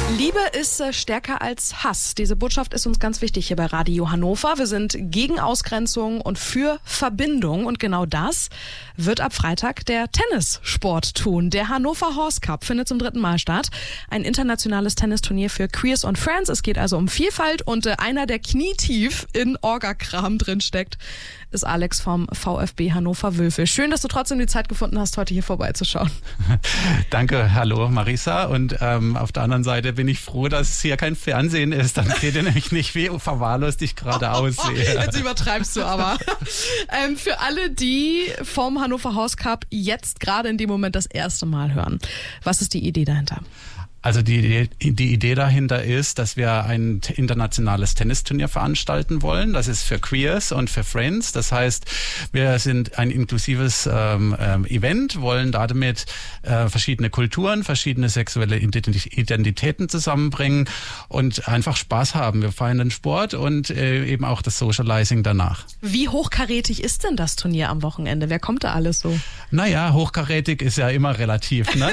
Liebe ist stärker als Hass. Diese Botschaft ist uns ganz wichtig hier bei Radio Hannover. Wir sind gegen Ausgrenzung und für Verbindung. Und genau das wird ab Freitag der Tennissport tun. Der Hannover Horse Cup findet zum 3. Mal statt. Ein internationales Tennisturnier für Queers und Friends. Es geht also um Vielfalt und einer, der knietief in Orga-Kram drin steckt, ist Alex vom VfB Hannover Wülfe. Schön, dass du trotzdem die Zeit gefunden hast, heute hier vorbeizuschauen. Danke, hallo Marisa. Und auf der anderen Seite bin ich froh, dass es hier kein Fernsehen ist. Dann seht ihr nämlich nicht, wie verwahrlost ich gerade aussehe. Jetzt übertreibst du aber. Für alle, die vom Hannover Horse Cup jetzt gerade in dem Moment das erste Mal hören, was ist die Idee dahinter? Also die Idee dahinter ist, dass wir ein internationales Tennisturnier veranstalten wollen. Das ist für Queers und für Friends. Das heißt, wir sind ein inklusives Event, wollen damit verschiedene Kulturen, verschiedene sexuelle Identitäten zusammenbringen und einfach Spaß haben. Wir feiern den Sport und eben auch das Socializing danach. Wie hochkarätig ist denn das Turnier am Wochenende? Wer kommt da alles so? Naja, hochkarätig ist ja immer relativ, ne?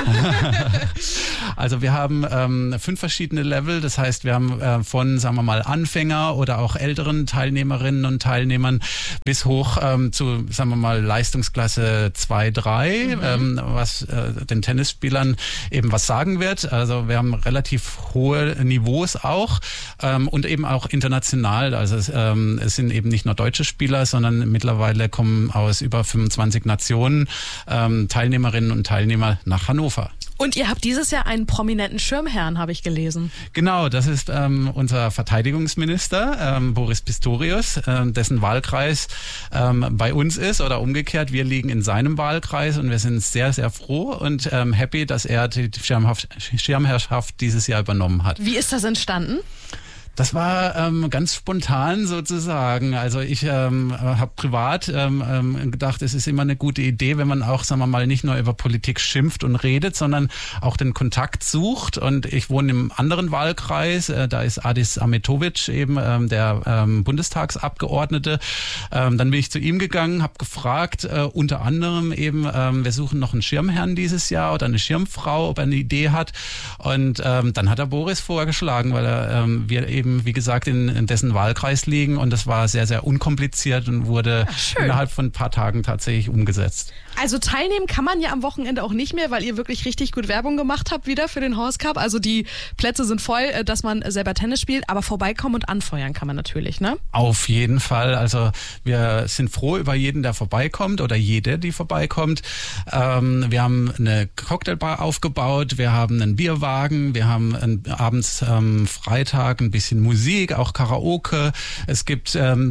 Also wir haben 5 verschiedene Level, das heißt, wir haben von, sagen wir mal, Anfänger oder auch älteren Teilnehmerinnen und Teilnehmern bis hoch zu, sagen wir mal, Leistungsklasse 2, 3, was den Tennisspielern eben was sagen wird. Also wir haben relativ hohe Niveaus auch und eben auch international. Also es sind eben nicht nur deutsche Spieler, sondern mittlerweile kommen aus über 25 Nationen Teilnehmerinnen und Teilnehmer nach Hannover. Und ihr habt dieses Jahr einen prominenten Schirmherrn, habe ich gelesen. Genau, das ist unser Verteidigungsminister, Boris Pistorius, dessen Wahlkreis bei uns ist oder umgekehrt. Wir liegen in seinem Wahlkreis und wir sind sehr, sehr froh und happy, dass er die Schirmherrschaft dieses Jahr übernommen hat. Wie ist das entstanden? Das war ganz spontan sozusagen. Also ich habe privat gedacht, es ist immer eine gute Idee, wenn man auch, sagen wir mal, nicht nur über Politik schimpft und redet, sondern auch den Kontakt sucht. Und ich wohne im anderen Wahlkreis, da ist Adis Ahmetovic eben der Bundestagsabgeordnete. Dann bin ich zu ihm gegangen, habe gefragt, unter anderem eben, wir suchen noch einen Schirmherrn dieses Jahr oder eine Schirmfrau, ob er eine Idee hat. Und dann hat er Boris vorgeschlagen, weil wir eben, wie gesagt, in dessen Wahlkreis liegen und das war sehr, sehr unkompliziert und wurde innerhalb von ein paar Tagen tatsächlich umgesetzt. Also teilnehmen kann man ja am Wochenende auch nicht mehr, weil ihr wirklich richtig gut Werbung gemacht habt wieder für den Horse Cup. Also die Plätze sind voll, dass man selber Tennis spielt, aber vorbeikommen und anfeuern kann man natürlich, ne? Auf jeden Fall. Also wir sind froh über jeden, der vorbeikommt oder jede, die vorbeikommt. Wir haben eine Cocktailbar aufgebaut, wir haben einen Bierwagen, wir haben abends Freitag ein bisschen Musik, auch Karaoke. Es gibt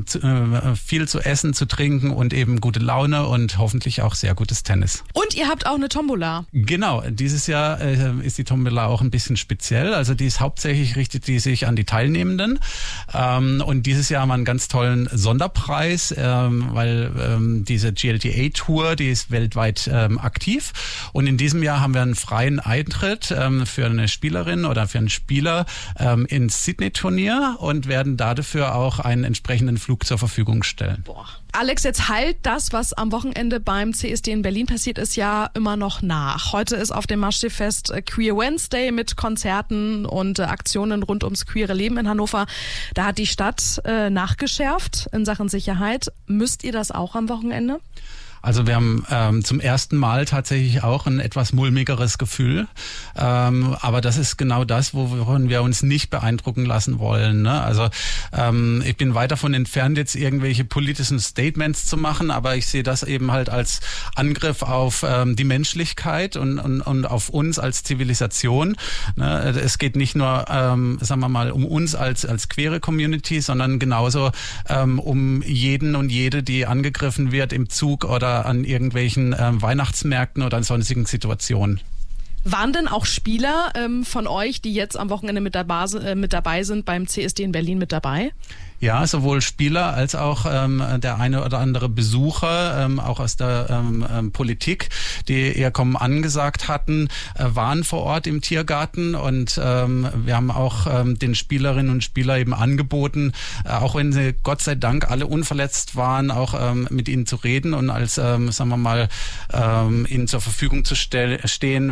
viel zu essen, zu trinken und eben gute Laune und hoffentlich auch sehr gutes Tennis. Und ihr habt auch eine Tombola. Genau, dieses Jahr ist die Tombola auch ein bisschen speziell. Also die ist hauptsächlich, richtet die sich an die Teilnehmenden. Und dieses Jahr haben wir einen ganz tollen Sonderpreis, weil diese GLTA-Tour, die ist weltweit aktiv. Und in diesem Jahr haben wir einen freien Eintritt für eine Spielerin oder für einen Spieler ins Sydney-Turnier und werden dafür auch einen entsprechenden Flug zur Verfügung stellen. Boah. Alex, jetzt halt das, was am Wochenende beim CSD in Berlin passiert ist, ja immer noch nach. Heute ist auf dem Maschsee-Fest Queer Wednesday mit Konzerten und Aktionen rund ums queere Leben in Hannover. Da hat die Stadt nachgeschärft in Sachen Sicherheit. Müsst ihr das auch am Wochenende? Also wir haben zum ersten Mal tatsächlich auch ein etwas mulmigeres Gefühl. Aber das ist genau das, wovon wir uns nicht beeindrucken lassen wollen. Ne? Also ich bin weit davon entfernt, jetzt irgendwelche politischen Statements zu machen, aber ich sehe das eben halt als Angriff auf die Menschlichkeit und auf uns als Zivilisation. Ne? Es geht nicht nur, sagen wir mal, um uns als queere Community, sondern genauso um jeden und jede, die angegriffen wird im Zug oder an irgendwelchen Weihnachtsmärkten oder an sonstigen Situationen. Waren denn auch Spieler von euch, die jetzt am Wochenende mit dabei sind beim CSD in Berlin mit dabei? Ja, sowohl Spieler als auch der eine oder andere Besucher, auch aus der Politik, die ihr Kommen angesagt hatten, waren vor Ort im Tiergarten und wir haben auch den Spielerinnen und Spielern eben angeboten, auch wenn sie Gott sei Dank alle unverletzt waren, auch mit ihnen zu reden und als, sagen wir mal, ihnen zur Verfügung zu stehen, wenn sie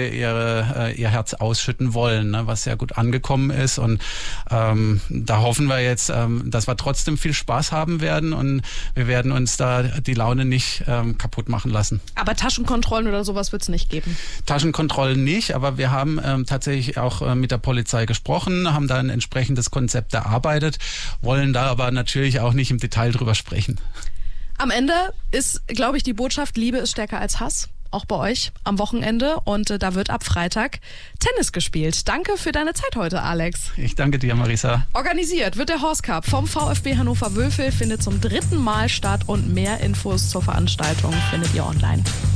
ihr Herz ausschütten wollen, ne, was sehr gut angekommen ist. Und da hoffen wir jetzt, dass wir trotzdem viel Spaß haben werden und wir werden uns da die Laune nicht kaputt machen lassen. Aber Taschenkontrollen oder sowas wird es nicht geben? Taschenkontrollen nicht, aber wir haben tatsächlich auch mit der Polizei gesprochen, haben da ein entsprechendes Konzept erarbeitet, wollen da aber natürlich auch nicht im Detail drüber sprechen. Am Ende ist, glaube ich, die Botschaft, Liebe ist stärker als Hass. Auch bei euch am Wochenende. Und da wird ab Freitag Tennis gespielt. Danke für deine Zeit heute, Alex. Ich danke dir, Marisa. Organisiert wird der Horse Cup vom VfB Hannover Wülfel. Findet zum 3. Mal statt und mehr Infos zur Veranstaltung findet ihr online.